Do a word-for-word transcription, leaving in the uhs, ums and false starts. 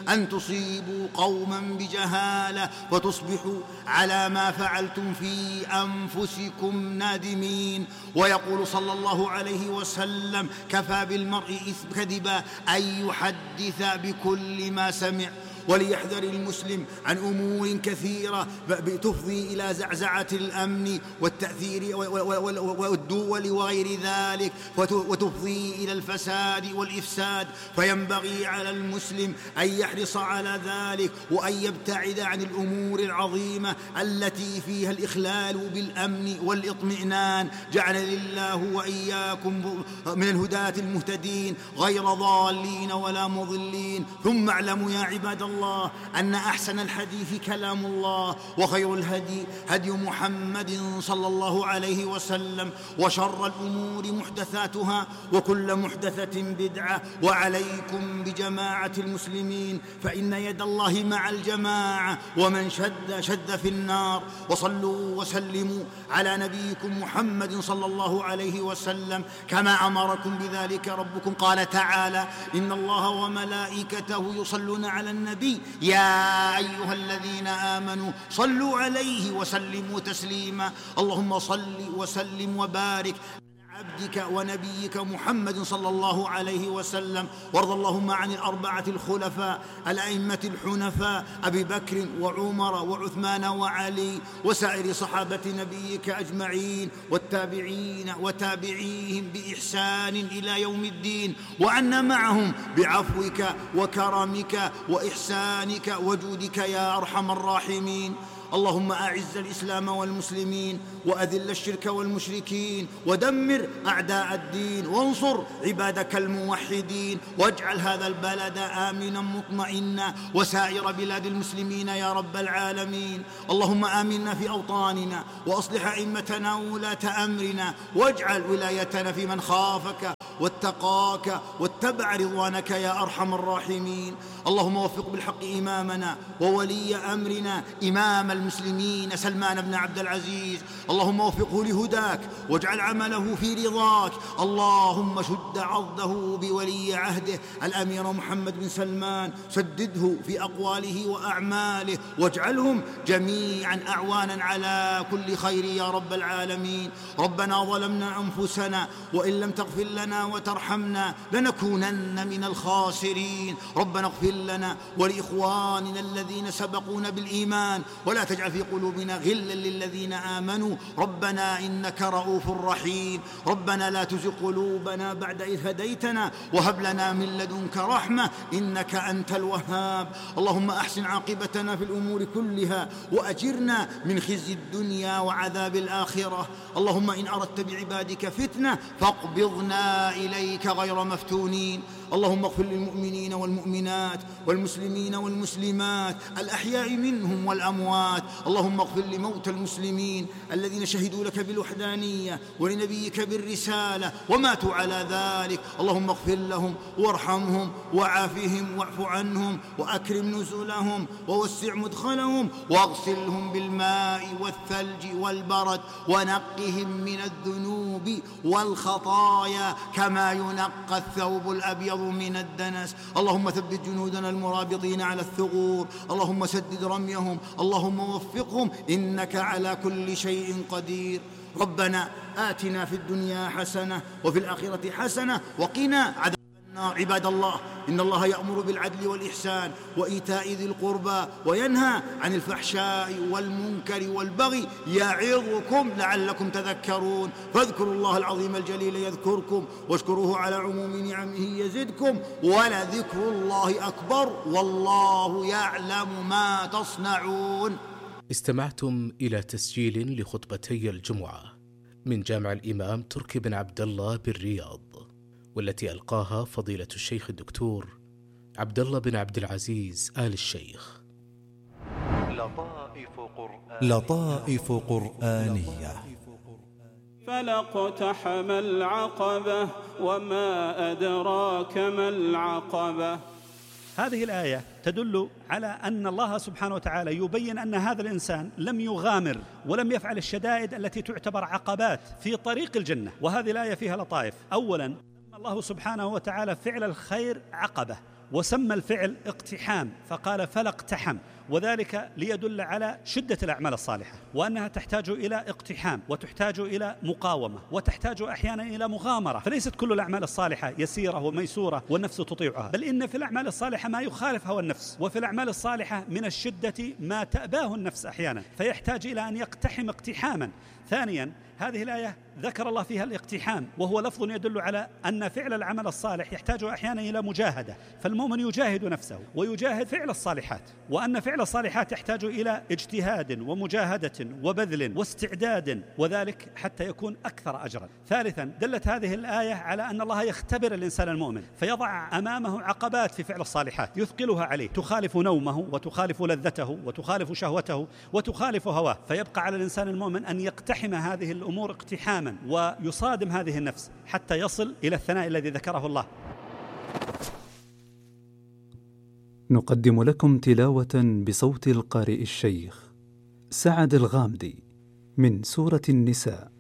أن تصيبوا قوما بجهالة فتصبحوا على ما فعلتم في أنفسكم نادمين. ويقول صلى الله عليه وسلم: كفى بالمرء كذبا أن يحدث بكل ما سمع. وليحذر المسلم عن أمور كثيرة تفضي إلى زعزعة الأمن والتأثير والدول وغير ذلك، وتفضي إلى الفساد والإفساد. فينبغي على المسلم أن يحرص على ذلك وأن يبتعد عن الأمور العظيمة التي فيها الإخلال بالأمن والاطمئنان. جعلني الله وإياكم من الهداة المهتدين غير ضالين ولا مضلين. ثم اعلموا يا عباد الله الله أن أحسن الحديث كلام الله، وخير الهدي هدي محمد صلى الله عليه وسلم، وشر الأمور محدثاتها، وكل محدثة بدعة. وعليكم بجماعة المسلمين فإن يد الله مع الجماعة، ومن شد شد في النار. وصلوا وسلموا على نبيكم محمد صلى الله عليه وسلم كما أمركم بذلك ربكم. قال تعالى: إن الله وملائكته يصلون على النبي يا أيها الذين آمنوا صلوا عليه وسلموا تسليما. اللهم صل وسلم وبارك عبدك ونبيك محمد صلى الله عليه وسلم. وارض اللهم عن الأربعة الخلفاء الأئمة الحنفاء أبي بكر وعمر وعثمان وعلي وسائر صحابة نبيك أجمعين، والتابعين وتابعيهم بإحسان إلى يوم الدين، وعنا معهم بعفوك وكرمك وإحسانك وجودك يا أرحم الراحمين. اللهم أعز الإسلام والمسلمين، وأذل الشرك والمشركين، ودمر أعداء الدين، وانصر عبادك الموحدين، واجعل هذا البلد آمنا مطمئنا وسائر بلاد المسلمين يا رب العالمين. اللهم آمنا في أوطاننا، وأصلح أئمتنا وولاة أمرنا، واجعل ولايتنا في من خافك واتقاك واتبع رضوانك يا أرحم الراحمين. اللهم وفق بالحق إمامنا وولي أمرنا إمام المسلمين سلمان بن عبد العزيز، اللهم وفقه لهداك واجعل عمله في رضاك. اللهم شد عضده بولي عهده الأمير محمد بن سلمان، سدده في أقواله وأعماله، واجعلهم جميعا أعوانا على كل خير يا رب العالمين. ربنا ظلمنا أنفسنا وإن لم تغفر لنا وترحمنا لنكونن من الخاسرين. ربنا اغفر لنا ولإخواننا الذين سبقونا بالإيمان، ولا تجعل في قلوبنا غلا للذين آمنوا ربنا إنك رؤوف رحيم. ربنا لا تزغ قلوبنا بعد إذ هديتنا وهب لنا من لدنك رحمة إنك أنت الوهاب. اللهم أحسن عاقبتنا في الأمور كلها، وأجرنا من خزي الدنيا وعذاب الآخرة. اللهم إن أردت بعبادك فتنة فاقبضنا إليك غير مفتونين. اللهم اغفر للمؤمنين والمؤمنات والمسلمين والمسلمات الأحياء منهم والأموات. اللهم اغفر لموتى المسلمين الذين شهدوا لك بالوحدانية ولنبيك بالرسالة وماتوا على ذلك. اللهم اغفر لهم وارحمهم وعافهم واعف عنهم وأكرم نزلهم ووسع مدخلهم واغسلهم بالماء والثلج والبرد ونقهم من الذنوب والخطايا كما ينقى الثوب الأبيض من الدنس. اللهم ثبت جنودنا المرابطين على الثغور، اللهم سدد رميهم، اللهم وفقهم إنك على كل شيء قدير. ربنا آتنا في الدنيا حسنة وفي الآخرة حسنة وقنا عذاب النار. عباد الله، إن الله يأمر بالعدل والإحسان وإيتاء ذي القربى وينهى عن الفحشاء والمنكر والبغي يعظكم لعلكم تذكرون. فاذكروا الله العظيم الجليل يذكركم، واشكروه على عموم نعمه يزدكم، ولذكر الله أكبر والله يعلم ما تصنعون. استمعتم إلى تسجيل لخطبتي الجمعة من جامع الإمام تركي بن عبد الله بالرياض، والتي ألقاها فضيلة الشيخ الدكتور عبد الله بن عبد العزيز آل الشيخ. لطائف قرآنية, لطائف قرآنية. فلاقتحم العقبة وما أدراك ما العقبة. هذه الآية تدل على أن الله سبحانه وتعالى يبين أن هذا الإنسان لم يغامر ولم يفعل الشدائد التي تعتبر عقبات في طريق الجنة. وهذه الآية فيها لطائف. أولا، الله سبحانه وتعالى فعل الخير عقبة، وسمى الفعل اقتحام فقال فلا اقتحم، وذلك ليدل على شدة الأعمال الصالحة وأنها تحتاج إلى اقتحام وتحتاج إلى مقاومة وتحتاج أحيانا إلى مغامرة، فليست كل الأعمال الصالحة يسيرة وميسورة والنفس تطيعها، بل إن في الأعمال الصالحة ما يخالف هوى النفس، وفي الأعمال الصالحة من الشدة ما تأباه النفس أحيانا فيحتاج إلى أن يقتحم اقتحاما. ثانيا، هذه الآية ذكر الله فيها الاقتحام وهو لفظ يدل على أن فعل العمل الصالح يحتاج أحيانا إلى مجاهدة، فالمؤمن يجاهد نفسه ويجاهد فعل الصالحات، وأن فعل الصالحات يحتاج إلى اجتهاد ومجاهدة وبذل واستعداد، وذلك حتى يكون أكثر أجرا. ثالثا، دلت هذه الآية على أن الله يختبر الإنسان المؤمن فيضع أمامه عقبات في فعل الصالحات يثقلها عليه، تخالف نومه وتخالف لذته وتخالف شهوته وتخالف هواه، فيبقى على الإنسان المؤمن أن يقتحم هذه الأمور اقتحاما ويصادم هذه النفس حتى يصل إلى الثناء الذي ذكره الله. نقدم لكم تلاوة بصوت القارئ الشيخ سعد الغامدي من سورة النساء.